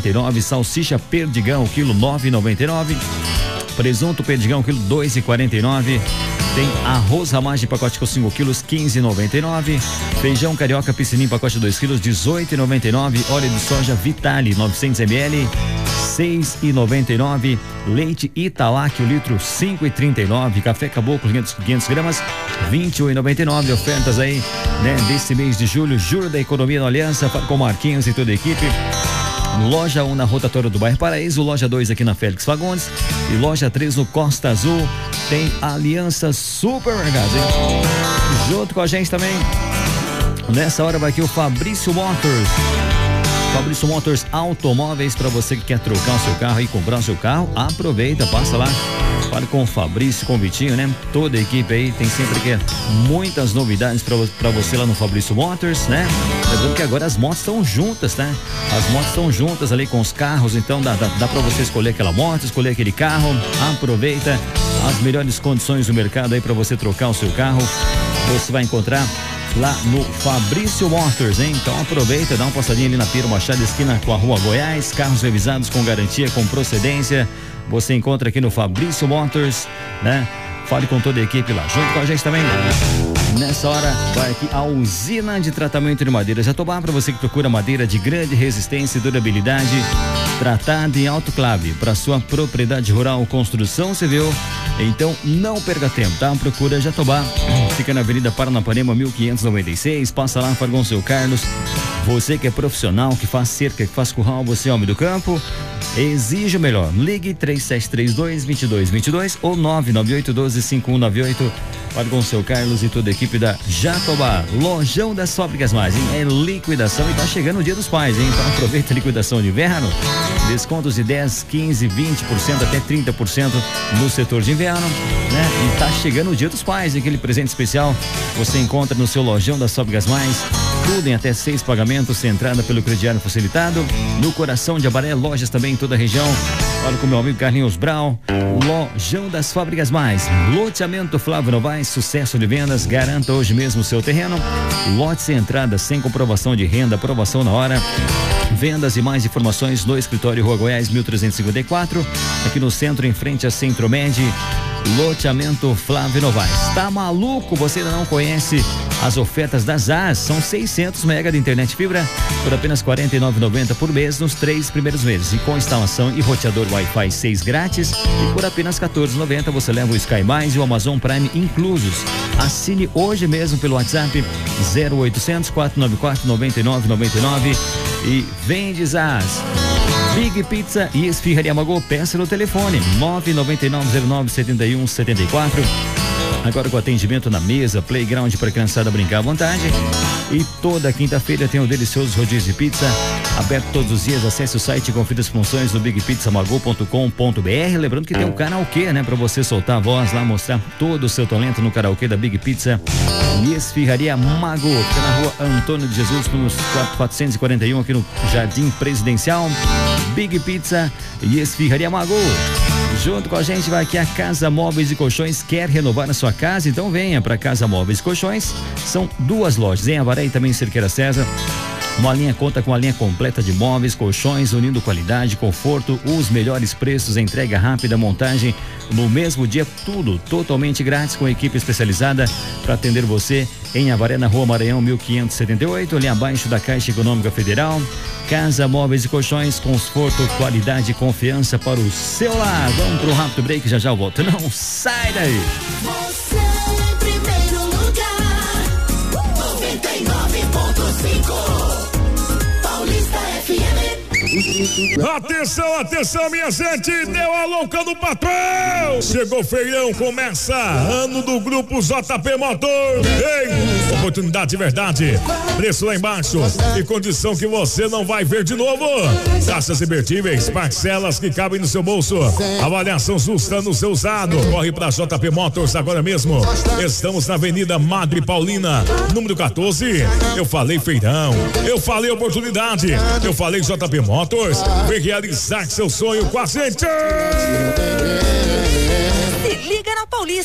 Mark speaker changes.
Speaker 1: 2,49. Salsicha Perdigão, quilo 9,99. Presunto Perdigão, quilo 2,49. Tem arroz Ramagem, pacote com 5 quilos, 15,99. Feijão Carioca Piscinim, pacote 2 quilos, 18,99. Óleo de soja Vitale, 900 ml, 6,99. Leite Italac, o litro, 5,39. Café Caboclo, 500 gramas, 21,99. Ofertas aí, né, desse mês de julho. Juro da Economia na Aliança, com Marquinhos e toda a equipe. Loja 1 na Rotatória do Bairro Paraíso, loja 2 aqui na Félix Fagundes e loja 3 no Costa Azul. Tem Aliança Supermercados, hein? Junto com a gente também, nessa hora vai aqui o Fabrício Motors. Fabrício Motors Automóveis, para você que quer trocar o seu carro e comprar o seu carro, aproveita, passa lá, fale com o Fabrício, com o Vitinho, né? Toda a equipe aí tem sempre que muitas novidades para você lá no Fabrício Motors, né? Lembrando que agora as motos estão juntas, né? As motos estão juntas ali com os carros, então dá para você escolher aquela moto, escolher aquele carro. Aproveita as melhores condições do mercado aí para você trocar o seu carro. Você vai encontrar lá no Fabrício Motors, hein? Então aproveita, dá uma passadinha ali na Piero Machado, esquina com a Rua Goiás. Carros revisados com garantia, com procedência. Você encontra aqui no Fabrício Motors, né? Fale com toda a equipe lá. Junto com a gente também, nessa hora, vai aqui a usina de tratamento de madeira Jatobá, para você que procura madeira de grande resistência e durabilidade, tratada em autoclave, para sua propriedade rural, construção civil. Então não perca tempo, tá? Procura Jatobá, fica na Avenida Paranapanema 1596, passa lá, fala com o seu Carlos. Você que é profissional, que faz cerca, que faz curral, você é homem do campo, exige o melhor. Ligue 3732-2222 ou 99812-5198. Fale com o seu Carlos e toda a equipe da Jatobá. Lojão das Fábricas Mais, hein? É liquidação e tá chegando o Dia dos Pais, hein? Então aproveita a liquidação de inverno. Descontos de 10, 15, 20%, até 30% no setor de inverno, né? E tá chegando o Dia dos Pais, aquele presente especial você encontra no seu Lojão das Fábricas Mais. Tudo em até 6 pagamentos, centrada pelo crediário facilitado. No coração de Abaré, lojas também em toda a região. Olha com meu amigo Carlinhos Brau. Lojão das Fábricas Mais. Loteamento Flávio Novaes, sucesso de vendas. Garanta hoje mesmo o seu terreno. Lote sem entrada, sem comprovação de renda, aprovação na hora. Vendas e mais informações no escritório Rua Goiás 1354, aqui no centro, em frente a Centro-Med. Loteamento Flávio Novaes. Tá maluco? Você ainda não conhece as ofertas da ZAS? São 600 mega de internet fibra por apenas R$ 49,90 por mês nos 3 primeiros meses, e com instalação e roteador Wi-Fi 6 grátis, e por apenas R$ 14,90 você leva o Sky Mais e o Amazon Prime inclusos. Assine hoje mesmo pelo WhatsApp 0800 494 9999 e vende ZAS. Big Pizza e Esfirraria Magô, peça no telefone 999097174. Agora com atendimento na mesa, playground para criançada brincar à vontade. E toda quinta-feira tem o delicioso rodízio de pizza, aberto todos os dias. Acesse o site e confira as funções do bigpizzamagô.com.br. Lembrando que tem um karaokê, né, para você soltar a voz lá, mostrar todo o seu talento no karaokê da Big Pizza e Esfirraria Magô. Fica na Rua Antônio de Jesus, nos 441, aqui no Jardim Presidencial. Big Pizza e Esfirraria Magô. Junto com a gente vai aqui a Casa Móveis e Colchões. Quer renovar a sua casa? Então venha para Casa Móveis e Colchões. São 2 lojas em Avaré e também em Cerqueira César. Uma linha conta com a linha completa de móveis, colchões, unindo qualidade, conforto, os melhores preços, entrega rápida, montagem no mesmo dia, tudo totalmente grátis, com equipe especializada para atender você em Avaré, na Rua Maranhão 1578, ali abaixo da Caixa Econômica Federal. Casa Móveis e Colchões, conforto, qualidade e confiança para o seu lar. Vamos pro rápido break, já eu volto. Não sai daí!
Speaker 2: Você em primeiro lugar, 99.5 Paulista FM.
Speaker 3: Atenção, atenção, minha gente, deu a louca do patrão. Chegou o feirão, começa ano do grupo JP Motor. Ei, oportunidade de verdade, preço lá embaixo e condição que você não vai ver de novo. Taxas imbertíveis, parcelas que cabem no seu bolso, avaliação justa no seu usado. Corre pra JP Motors agora mesmo. Estamos na Avenida Madre Paulina, número 14. Eu falei feirão, eu falei oportunidade, eu falei JP Motors. Vem realizar seu sonho com a gente.
Speaker 4: Se liga na Paulista.